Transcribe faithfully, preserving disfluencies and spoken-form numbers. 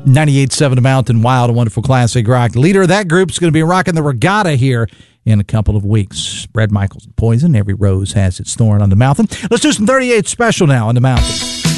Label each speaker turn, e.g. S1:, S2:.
S1: ninety-eight point seven The Mountain, Wild and Wonderful Classic Rock. The leader of that group is going to be rocking the Regatta here in a couple of weeks. Bret Michaels and Poison, Every Rose Has Its Thorn on the Mountain. Let's do some thirty-eight Special now on the Mountain.